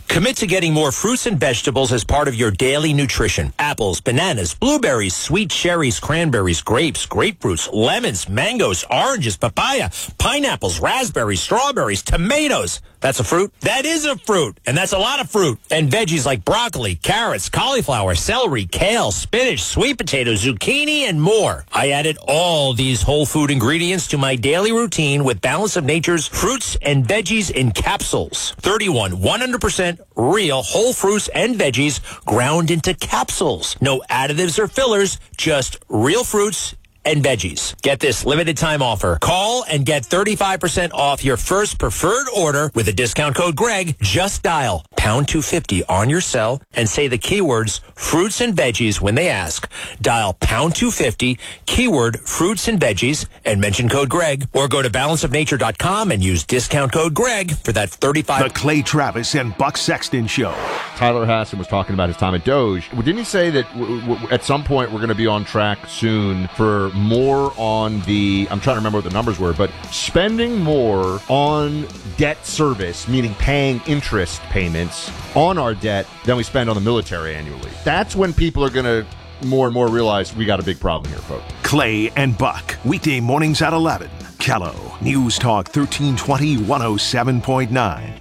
Commit to getting more fruits and vegetables as part of your daily nutrition. Apples, bananas, blueberries, sweet cherries, cranberries, grapes, grapefruits, lemons, mangoes, oranges, papaya, pineapples, raspberries, strawberries, tomatoes. That's a fruit? That is a fruit. And that's a lot of fruit. And veggies like broccoli, carrots, cauliflower, celery, kale, spinach, sweet potatoes, zucchini, and more. I added all these whole food ingredients to my daily routine with Balance of Nature's fruits and veggies in capsules. 31 100% real whole fruits and veggies ground into capsules. No additives or fillers, just real fruits and veggies. Get this limited time offer. Call and get 35% off your first preferred order with a discount code Greg. Just dial pound 250 on your cell and say the keywords fruits and veggies when they ask. Dial pound 250, keyword fruits and veggies, and mention code Greg, or go to balanceofnature.com and use discount code Greg for that 35%. The Clay Travis and Buck Sexton Show. Tyler Hassan was talking about his time at Doge. Didn't he say that at some point we're going to be on track soon for more on the, I'm trying to remember what the numbers were, but spending more on debt service, meaning paying interest payments on our debt than we spend on the military annually. That's when people are going to more and more realize we got a big problem here, folks. Clay and Buck, weekday mornings at 11. Kello, News Talk 1320 107.9.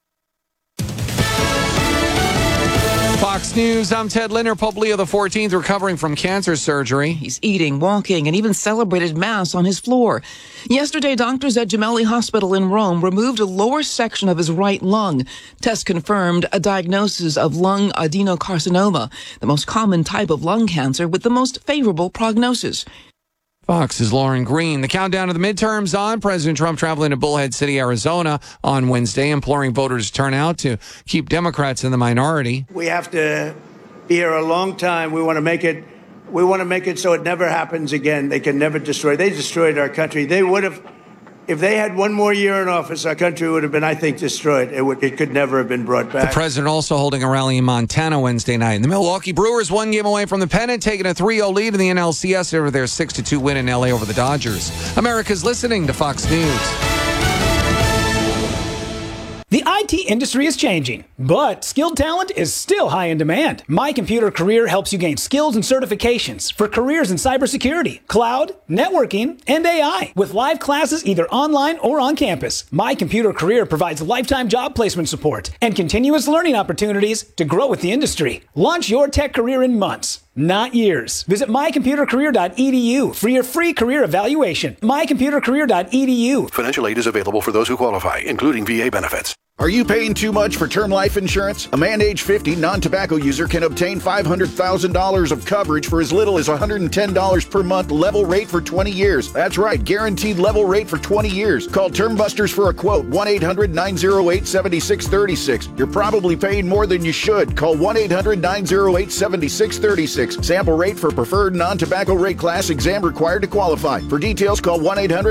Fox News, I'm Ted Linner. Pope Leo XIV recovering from cancer surgery. He's eating, walking, and even celebrated Mass on his floor. Yesterday, doctors at Gemelli Hospital in Rome removed a lower section of his right lung. Tests confirmed a diagnosis of lung adenocarcinoma, the most common type of lung cancer with the most favorable prognosis. Fox's Lauren Green. The countdown to the midterms on. President Trump traveling to Bullhead City, Arizona on Wednesday, imploring voters to turn out to keep Democrats in the minority. We have to be here a long time. We want to make it so it never happens again. They can never destroy. They destroyed our country. They would have, if they had one more year in office, our country would have been, I think, destroyed. It could never have been brought back. The president also holding a rally in Montana Wednesday night. And the Milwaukee Brewers one game away from the pennant, taking a 3-0 lead in the NLCS over their 6-2 win in L.A. over the Dodgers. America's listening to Fox News. The IT industry is changing, but skilled talent is still high in demand. My Computer Career helps you gain skills and certifications for careers in cybersecurity, cloud, networking, and AI with live classes either online or on campus. My Computer Career provides lifetime job placement support and continuous learning opportunities to grow with the industry. Launch your tech career in months, not years. Visit mycomputercareer.edu for your free career evaluation. mycomputercareer.edu. Financial aid is available for those who qualify, including VA benefits. Are you paying too much for term life insurance? A man age 50 non-tobacco user can obtain $500,000 of coverage for as little as $110 per month, level rate for 20 years. That's right, guaranteed level rate for 20 years. Call Term Busters for a quote, 1-800-908-7636. You're probably paying more than you should. Call 1-800-908-7636. Sample rate for preferred non-tobacco rate class, exam required to qualify. For details, call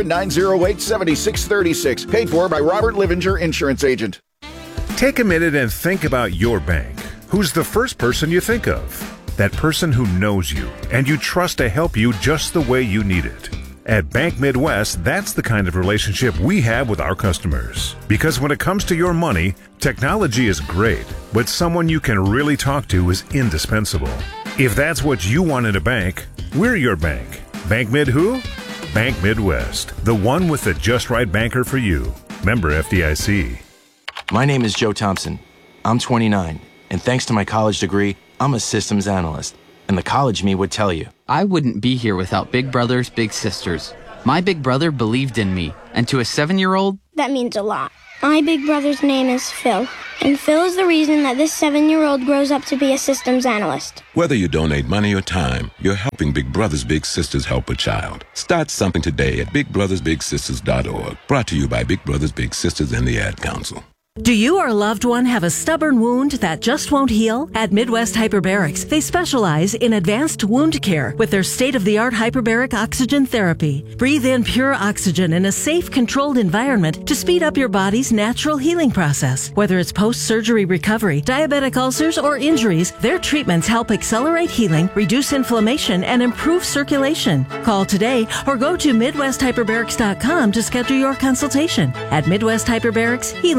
1-800-908-7636. Paid for by Robert Livinger, Insurance Agent. Take a minute and think about your bank. Who's the first person you think of? That person who knows you and you trust to help you just the way you need it. At Bank Midwest, that's the kind of relationship we have with our customers. Because when it comes to your money, technology is great, but someone you can really talk to is indispensable. If that's what you want in a bank, we're your bank. Bank Mid who? Bank Midwest, the one with the just right banker for you. Member FDIC. My name is Joe Thompson. I'm 29, and thanks to my college degree, I'm a systems analyst. And the college me would tell you, I wouldn't be here without Big Brothers Big Sisters. My big brother believed in me, and to a 7-year-old, that means a lot. My big brother's name is Phil, and Phil is the reason that this 7-year-old grows up to be a systems analyst. Whether you donate money or time, you're helping Big Brothers Big Sisters help a child. Start something today at bigbrothersbigsisters.org. Brought to you by Big Brothers Big Sisters and the Ad Council. Do you or a loved one have a stubborn wound that just won't heal? At Midwest Hyperbarics, they specialize in advanced wound care with their state-of-the-art hyperbaric oxygen therapy. Breathe in pure oxygen in a safe, controlled environment to speed up your body's natural healing process. Whether it's post-surgery recovery, diabetic ulcers, or injuries, their treatments help accelerate healing, reduce inflammation, and improve circulation. Call today or go to MidwestHyperbarics.com to schedule your consultation. At Midwest Hyperbarics, healing starts with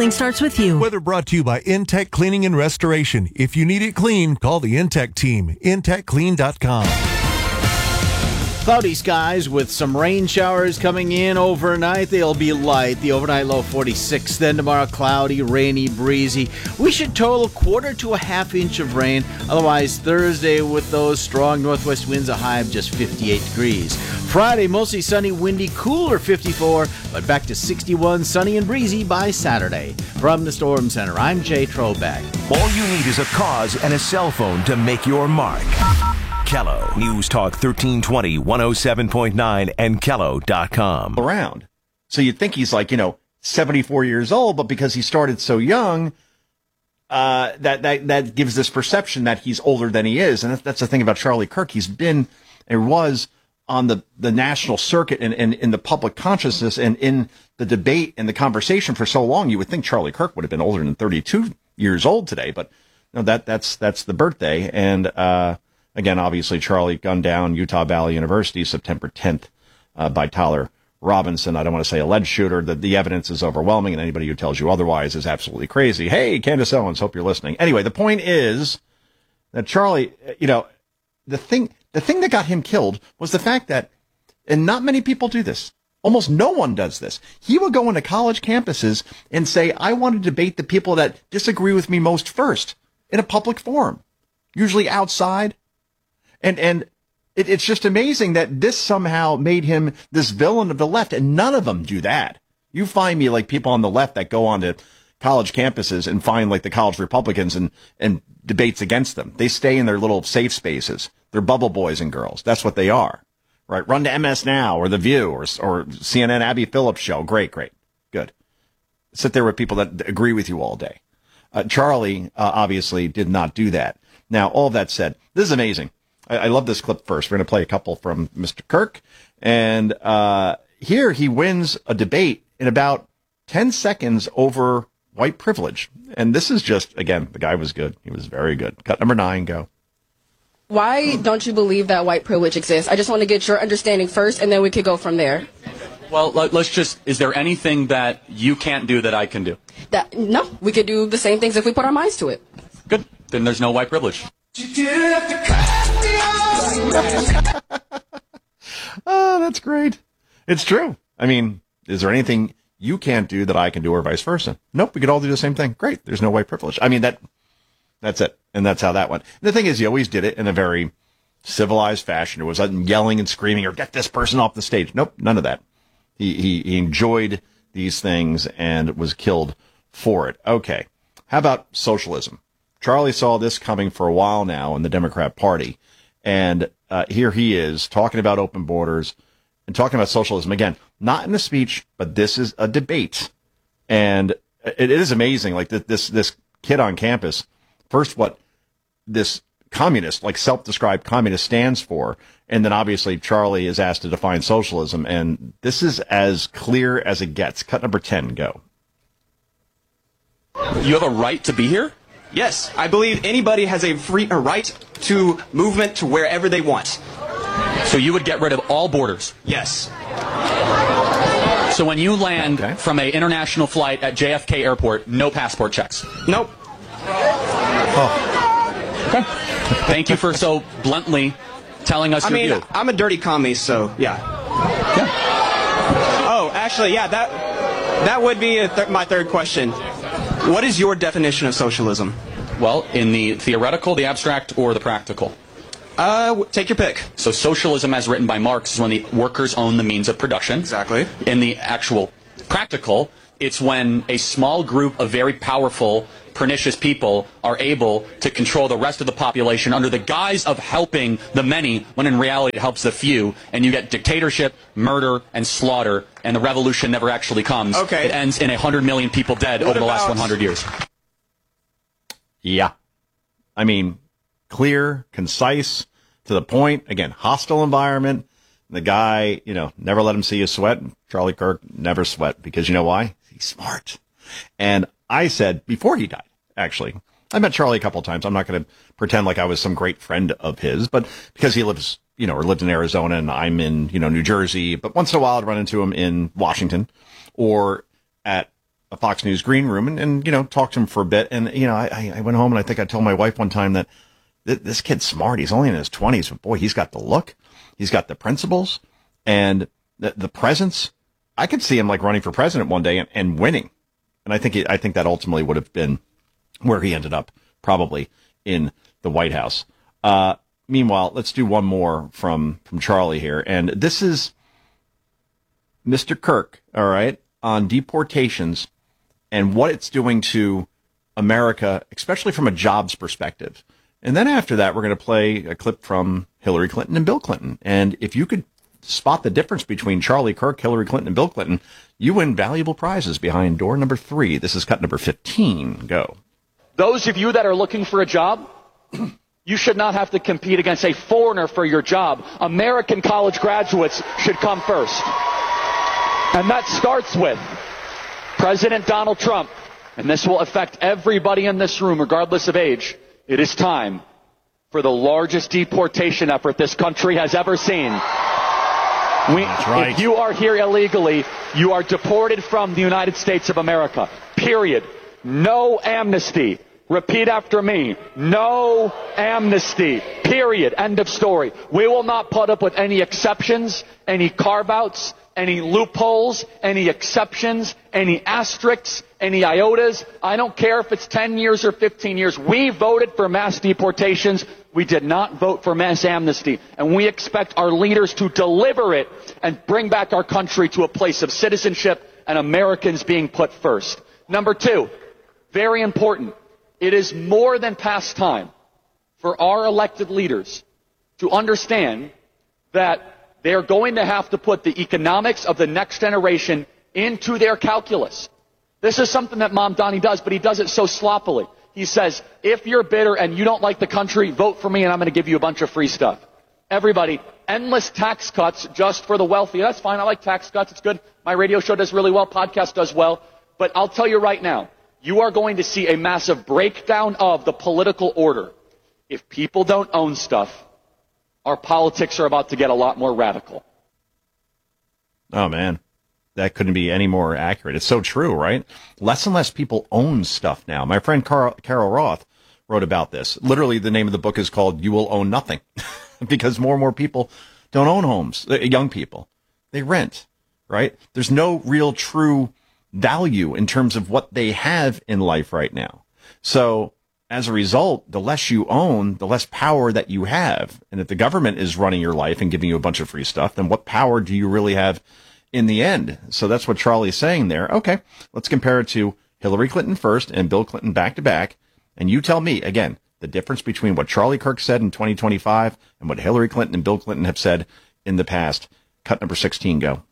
with you. Weather brought to you by Intech Cleaning and Restoration. If you need it clean, call the Intech team. IntechClean.com. Cloudy skies with some rain showers coming in overnight. They'll be light. The overnight low 46. Then tomorrow, cloudy, rainy, breezy. We should total 1/4 to 1/2 inch of rain. Otherwise, Thursday with those strong northwest winds, a high of just 58 degrees. Friday, mostly sunny, windy, cooler 54, but back to 61, sunny and breezy by Saturday. From the Storm Center, I'm Jay Trobeck. All you need is a cause and a cell phone to make your mark. Kello, News Talk 1320, 107.9, and Kello.com. Around. So you'd think he's 74 years old, but because he started so young, that gives this perception that he's older than he is. And that's the thing about Charlie Kirk. He's been, or was, on the national circuit and in the public consciousness and in the debate and the conversation for so long. You would think Charlie Kirk would have been older than 32 years old today, but no, that's the birthday. And, again, obviously, Charlie gunned down Utah Valley University September 10th by Tyler Robinson. I don't want to say alleged shooter. The evidence is overwhelming, and anybody who tells you otherwise is absolutely crazy. Hey, Candace Owens, hope you're listening. Anyway, the point is that Charlie, the thing that got him killed was the fact that, and not many people do this, almost no one does this, he would go into college campuses and say, I want to debate the people that disagree with me most first in a public forum, usually outside. And it's just amazing that this somehow made him this villain of the left, and none of them do that. You find me people on the left that go onto college campuses and find the college Republicans and debates against them. They stay in their little safe spaces. They're bubble boys and girls. That's what they are, right? Run to MS Now or The View or CNN Abby Phillips show. Great, good. Sit there with people that agree with you all day. Charlie obviously did not do that. Now, all that said, this is amazing. I love this clip first. We're going to play a couple from Mr. Kirk. And here he wins a debate in about 10 seconds over white privilege. And this is just, again, the guy was good. He was very good. Cut number 9, go. Why don't you believe that white privilege exists? I just want to get your understanding first, and then we could go from there. Well, is there anything that you can't do that I can do? No, we could do the same things if we put our minds to it. Good. Then there's no white privilege. Oh, that's great. It's true. I mean, is there anything you can't do that I can do or vice versa? Nope, we could all do the same thing. Great. There's no white privilege. I mean, that's it. And that's how that went. And the thing is, he always did it in a very civilized fashion. It wasn't yelling and screaming or get this person off the stage. Nope, none of that. He enjoyed these things and was killed for it. Okay. How about socialism? Charlie saw this coming for a while now in the Democrat Party. And here he is talking about open borders and talking about socialism. Again, not in a speech, but this is a debate. And it is amazing. This kid on campus, first what this communist, self-described communist stands for. And then obviously Charlie is asked to define socialism. And this is as clear as it gets. Cut number 10, go. You have a right to be here? Yes, I believe anybody has a right to movement to wherever they want. So you would get rid of all borders? Yes. So when you land from an international flight at JFK Airport, no passport checks? Nope. Oh. Okay. Thank you for so bluntly telling us your view. I'm a dirty commie, so yeah. Oh, actually, yeah, that would be my third question. What is your definition of socialism? Well, in the theoretical, the abstract, or the practical? Take your pick. So socialism, as written by Marx, is when the workers own the means of production. Exactly. In the actual practical, it's when a small group of very powerful, pernicious people are able to control the rest of the population under the guise of helping the many, when in reality it helps the few, and you get dictatorship, murder, and slaughter, and the revolution never actually comes. Okay. It ends in 100 million people dead over the last 100 years. Yeah. I mean, clear, concise, to the point. Again, hostile environment. The guy, never let him see you sweat. Charlie Kirk never sweat because you know why? He's smart. And I said before he died, actually, I met Charlie a couple of times. I'm not going to pretend like I was some great friend of his, but because he lives, or lived in Arizona and I'm in, New Jersey, but once in a while I'd run into him in Washington or at a Fox News green room and talked to him for a bit. And, I went home and I think I told my wife one time that this kid's smart. He's only in his 20s, but boy, he's got the look. He's got the principles and the presence. I could see him like running for president one day and winning. And I think that ultimately would have been where he ended up, probably in the White House. Meanwhile, let's do one more from Charlie here. And this is Mr. Kirk, all right, on deportations and what it's doing to America, especially from a jobs perspective. And then after that, we're going to play a clip from Hillary Clinton and Bill Clinton. And if you could spot the difference between Charlie Kirk, Hillary Clinton, and Bill Clinton, you win valuable prizes behind door number 3. This is cut number 15. Go. Those of you that are looking for a job, you should not have to compete against a foreigner for your job. American college graduates should come first. And that starts with President Donald Trump. And this will affect everybody in this room, regardless of age. It is time for the largest deportation effort this country has ever seen. That's right. If you are here illegally, you are deported from the United States of America. Period. No amnesty. Repeat after me. No amnesty. Period. End of story. We will not put up with any exceptions, any carve-outs, any loopholes, any exceptions, any asterisks, any iotas. I don't care if it's 10 years or 15 years. We voted for mass deportations. We did not vote for mass amnesty. And we expect our leaders to deliver it and bring back our country to a place of citizenship and Americans being put first. Number 2, very important. It is more than past time for our elected leaders to understand that they are going to have to put the economics of the next generation into their calculus. This is something that Mom Donnie does, but he does it so sloppily. He says, if you're bitter and you don't like the country, vote for me and I'm going to give you a bunch of free stuff. Everybody, endless tax cuts just for the wealthy. That's fine. I like tax cuts. It's good. My radio show does really well. Podcast does well. But I'll tell you right now, you are going to see a massive breakdown of the political order. If people don't own stuff, our politics are about to get a lot more radical. Oh, man. That couldn't be any more accurate. It's so true, right? Less and less people own stuff now. My friend Carol Roth wrote about this. Literally, the name of the book is called You Will Own Nothing because more and more people don't own homes. Young people. They rent, right? There's no real true value in terms of what they have in life right now. So as a result, the less you own, the less power that you have. And if the government is running your life and giving you a bunch of free stuff, then what power do you really have in the end? So that's what Charlie's saying there. Okay, let's compare it to Hillary Clinton first and Bill Clinton back to back. And you tell me, again, the difference between what Charlie Kirk said in 2025 and what Hillary Clinton and Bill Clinton have said in the past. Cut number 16, go.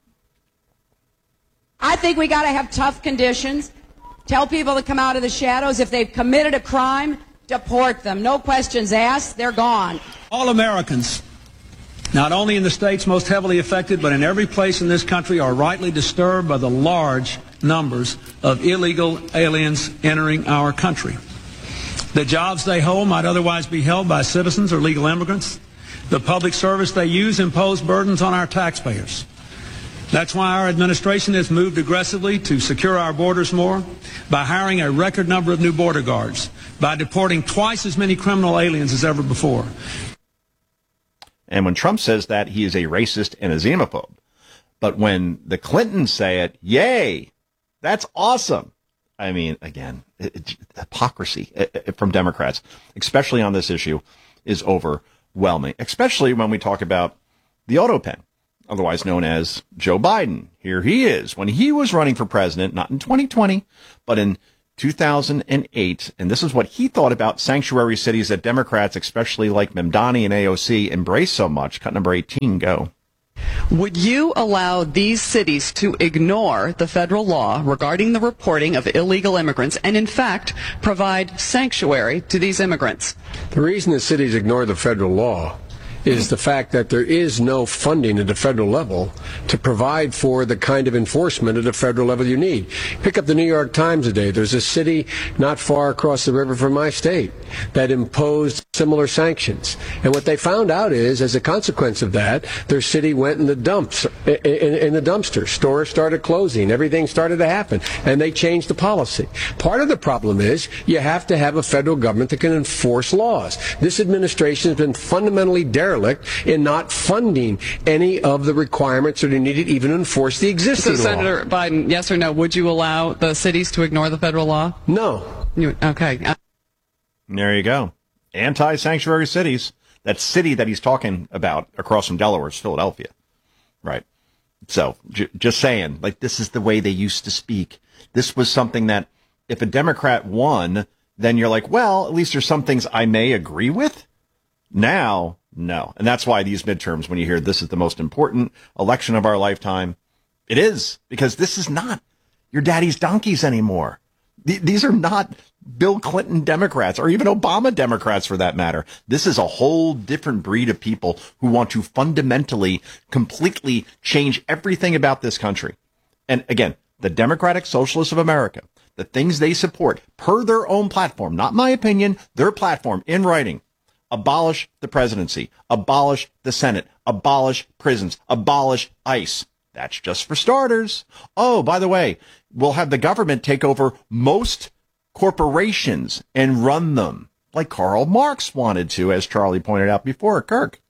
I think we got to have tough conditions. Tell people to come out of the shadows. If they've committed a crime, deport them. No questions asked. They're gone. All Americans, not only in the states most heavily affected, but in every place in this country, are rightly disturbed by the large numbers of illegal aliens entering our country. The jobs they hold might otherwise be held by citizens or legal immigrants. The public service they use impose burdens on our taxpayers. That's why our administration has moved aggressively to secure our borders more, by hiring a record number of new border guards, by deporting twice as many criminal aliens as ever before. And when Trump says that, he is a racist and a xenophobe. But when the Clintons say it, yay, that's awesome. I mean, again, hypocrisy from Democrats, especially on this issue, is overwhelming, especially when we talk about the auto pen, otherwise known as Joe Biden. Here he is when he was running for president, not in 2020, but in 2008. And this is what he thought about sanctuary cities that Democrats, especially like Mamdani and AOC, embrace so much. Cut number 18, go. Would you allow these cities to ignore the federal law regarding the reporting of illegal immigrants and, in fact, provide sanctuary to these immigrants? The reason the cities ignore the federal law is the fact that there is no funding at the federal level to provide for the kind of enforcement at the federal level you need. Pick up the New York Times today. There's a city not far across the river from my state that imposed similar sanctions. And what they found out is, as a consequence of that, their city went in the dumps, in the dumpster. Stores started closing. Everything started to happen. And they changed the policy. Part of the problem is you have to have a federal government that can enforce laws. This administration has been fundamentally derelict in not funding any of the requirements that are needed even to enforce the existing law. So, Senator Biden, yes or no, would you allow the cities to ignore the federal law? No. Okay. There you go. Anti-sanctuary cities. That city that he's talking about across from Delaware is Philadelphia. Right. So just saying, like, this is the way they used to speak. This was something that if a Democrat won, then you're like, well, at least there's some things I may agree with. Now, no. And that's why these midterms, when you hear this is the most important election of our lifetime, it is, because this is not your daddy's donkeys anymore. These are not Bill Clinton Democrats or even Obama Democrats for that matter. This is a whole different breed of people who want to fundamentally, completely change everything about this country. And again, the Democratic Socialists of America, the things they support per their own platform, not my opinion, their platform in writing, abolish the presidency, abolish the Senate, abolish prisons, abolish ICE. That's just for starters. Oh, by the way, we'll have the government take over most corporations and run them like Karl Marx wanted to, as Charlie pointed out before, Kirk.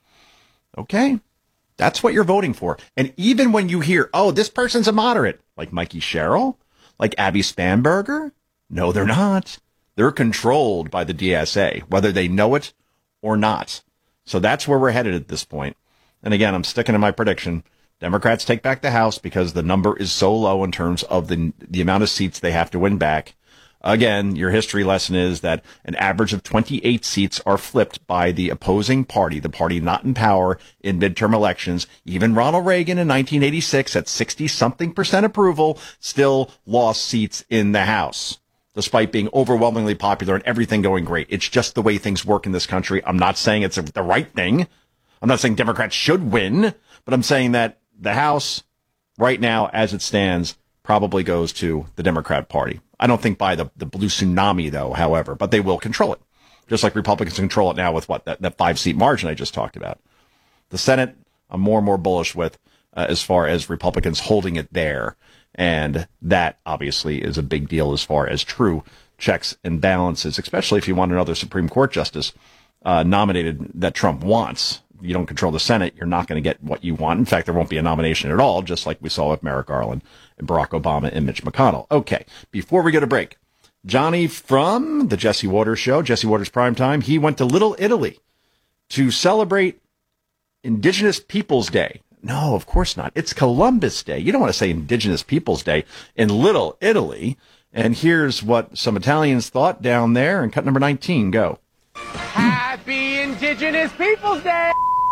Okay, that's what you're voting for. And even when you hear, oh, this person's a moderate, like Mikey Sherrill, like Abby Spanberger, no, they're not. They're controlled by the DSA, whether they know it or not. So that's where we're headed at this point. And again, I'm sticking to my prediction. Democrats take back the House because the number is so low in terms of the amount of seats they have to win back. Again, your history lesson is that an average of 28 seats are flipped by the opposing party, the party not in power in midterm elections. Even Ronald Reagan in 1986 at 60-something% approval still lost seats in the House, despite being overwhelmingly popular and everything going great. It's just the way things work in this country. I'm not saying it's the right thing. I'm not saying Democrats should win, but I'm saying that the House, right now, as it stands, probably goes to the Democrat Party. I don't think by the blue tsunami, though, however, but they will control it. Just like Republicans control it now with that 5-seat margin I just talked about. The Senate, I'm more and more bullish with as far as Republicans holding it there. And that, obviously, is a big deal as far as true checks and balances, especially if you want another Supreme Court justice nominated that Trump wants. You don't control the Senate, you're not going to get what you want. In fact, there won't be a nomination at all, just like we saw with Merrick Garland and Barack Obama and Mitch McConnell. Okay, before we go to break, Johnny from the Jesse Waters Show, Jesse Waters Primetime, he went to Little Italy to celebrate Indigenous Peoples Day. No, of course not. It's Columbus Day. You don't want to say Indigenous Peoples Day in Little Italy. And here's what some Italians thought down there in cut number 19. Go. Happy Indigenous Peoples Day!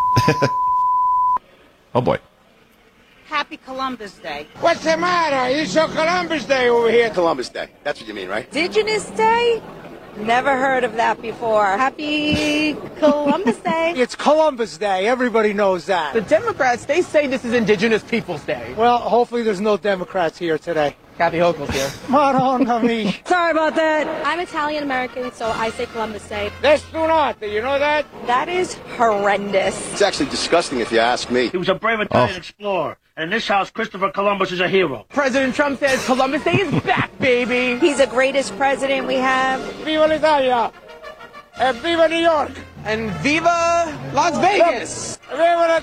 Oh, boy. Happy Columbus Day. What's the matter? It's your Columbus Day over here. Columbus Day. That's what you mean, right? Indigenous Day? Never heard of that before. Happy Columbus Day. It's Columbus Day. Everybody knows that. The Democrats, they say this is Indigenous Peoples Day. Well, hopefully there's no Democrats here today. Kathy Hochul's here. Madonna mia. Sorry about that. I'm Italian American, so I say Columbus Day. That's not. You know that? That is horrendous. It's actually disgusting if you ask me. He was a brave Italian explorer. And in this house, Christopher Columbus is a hero. President Trump says Columbus Day is back, baby. He's the greatest president we have. Viva l'Italia. And Viva New York. And Viva Las Vegas. Viva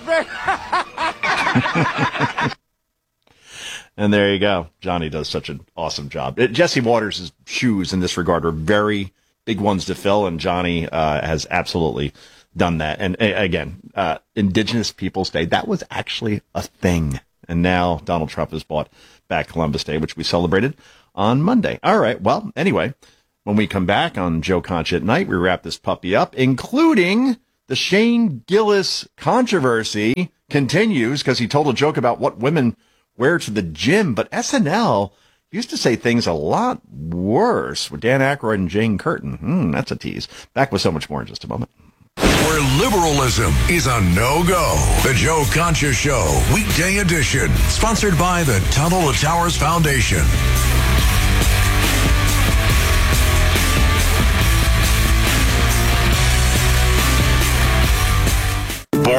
Las Vegas. And there you go. Johnny does such an awesome job. Jesse Waters' shoes in this regard are very big ones to fill, and Johnny has absolutely done that. And again, Indigenous Peoples Day, that was actually a thing. And now Donald Trump has bought back Columbus Day, which we celebrated on Monday. All right. Well, anyway, when we come back on Joe Concha at Night, we wrap this puppy up, including the Shane Gillis controversy continues because he told a joke about what women wear to the gym, but SNL used to say things a lot worse with Dan Aykroyd and Jane Curtin. That's a tease. Back with so much more in just a moment. Where liberalism is a no-go. The Joe Concha Show, weekday edition. Sponsored by the Tunnel to Towers Foundation.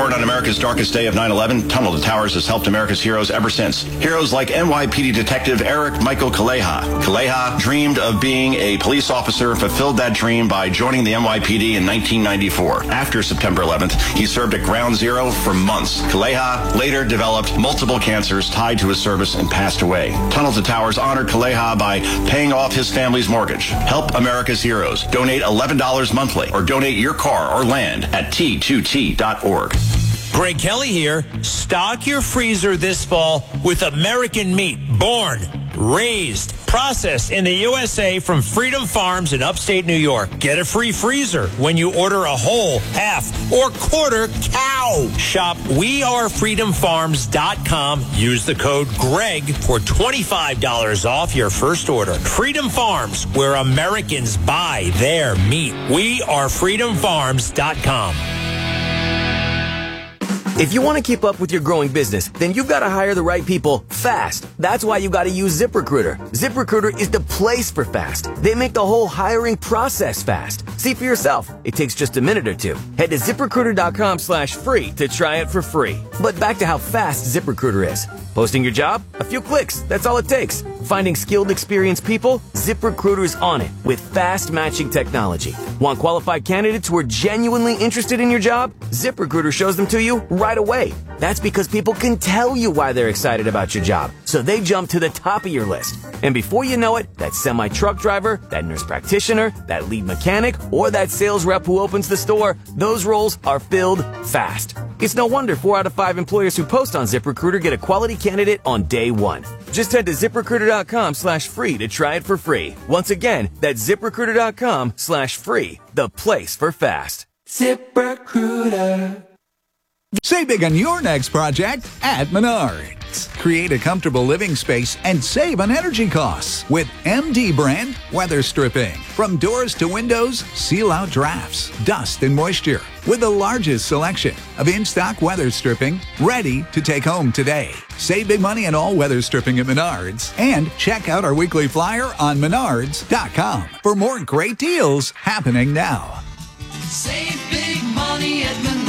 Born on America's darkest day of 9/11, Tunnel to Towers has helped America's heroes ever since. Heroes like NYPD Detective Eric Michael Kaleha. Kaleha dreamed of being a police officer, fulfilled that dream by joining the NYPD in 1994. After September 11th, he served at Ground Zero for months. Kaleha later developed multiple cancers tied to his service and passed away. Tunnel to Towers honored Kaleha by paying off his family's mortgage. Help America's heroes. Donate $11 monthly or donate your car or land at T2T.org. Greg Kelly here. Stock your freezer this fall with American meat. Born, raised, processed in the USA from Freedom Farms in upstate New York. Get a free freezer when you order a whole, half, or quarter cow. Shop wearefreedomfarms.com. Use the code GREG for $25 off your first order. Freedom Farms, where Americans buy their meat. wearefreedomfarms.com. If you want to keep up with your growing business, then you've got to hire the right people fast. That's why you got to use ZipRecruiter. ZipRecruiter is the place for fast. They make the whole hiring process fast. See for yourself. It takes just a minute or two. Head to ZipRecruiter.com/free to try it for free. But back to how fast ZipRecruiter is. Posting your job? A few clicks. That's all it takes. Finding skilled, experienced people? ZipRecruiter's on it with fast matching technology. Want qualified candidates who are genuinely interested in your job? ZipRecruiter shows them to you right away. That's because people can tell you why they're excited about your job, so they jump to the top of your list. And before you know it, that semi-truck driver, that nurse practitioner, that lead mechanic, or that sales rep who opens the store, those roles are filled fast. It's no wonder 4 out of 5 employers who post on ZipRecruiter get a quality candidate on day one. Just head to ZipRecruiter.com/free to try it for free. Once again, that's ZipRecruiter.com/free, the place for fast. ZipRecruiter. Save big on your next project at Menards. Create a comfortable living space and save on energy costs with MD brand weather stripping. From doors to windows, seal out drafts, dust, and moisture with the largest selection of in-stock weather stripping ready to take home today. Save big money on all weather stripping at Menards and check out our weekly flyer on Menards.com for more great deals happening now. Save big money at Menards.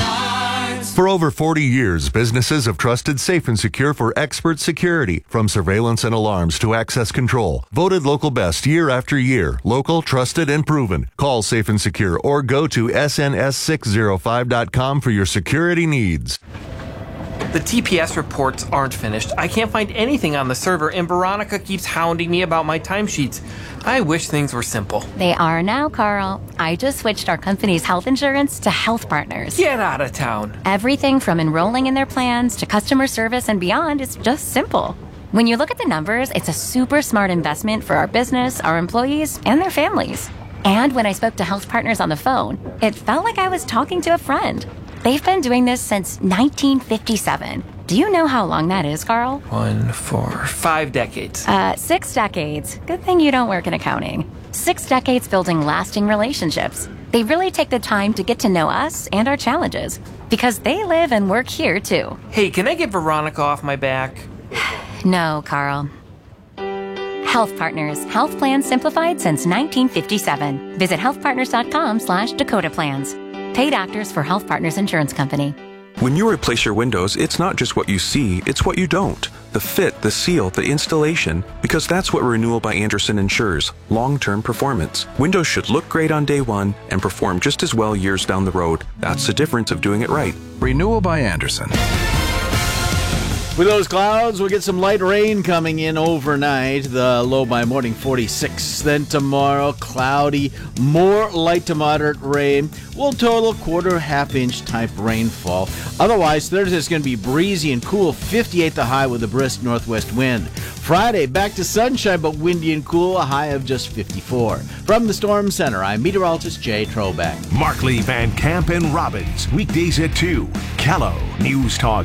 For over 40 years, businesses have trusted Safe and Secure for expert security, from surveillance and alarms to access control. Voted local best year after year. Local, trusted, and proven. Call Safe and Secure or go to sns605.com for your security needs. The TPS reports aren't finished. I can't find anything on the server, and Veronica keeps hounding me about my timesheets. I wish things were simple. They are now, Carl. I just switched our company's health insurance to Health Partners. Get out of town. Everything from enrolling in their plans to customer service and beyond is just simple. When you look at the numbers, it's a super smart investment for our business, our employees, and their families. And when I spoke to Health Partners on the phone, it felt like I was talking to a friend. They've been doing this since 1957. Do you know how long that is, Carl? 1, 4, 5 decades. 6 decades. Good thing you don't work in accounting. 6 decades building lasting relationships. They really take the time to get to know us and our challenges, because they live and work here, too. Hey, can I get Veronica off my back? No, Carl. Health Partners. Health plans simplified since 1957. Visit healthpartners.com/Dakota Plans. Paid actors for Health Partners Insurance Company. When you replace your windows, it's not just what you see, it's what you don't. The fit, the seal, the installation, because that's what Renewal by Andersen ensures, long-term performance. Windows should look great on day one and perform just as well years down the road. That's the difference of doing it right. Renewal by Andersen. With those clouds, we'll get some light rain coming in overnight. The low by morning 46. Then tomorrow, cloudy, more light to moderate rain. Will total quarter, half-inch type rainfall. Otherwise, Thursday is going to be breezy and cool, 58 the high with a brisk northwest wind. Friday, back to sunshine, but windy and cool, a high of just 54. From the Storm Center, I'm meteorologist Jay Trobeck. Markley, Van Camp, and Robbins. Weekdays at 2. Callow News Talk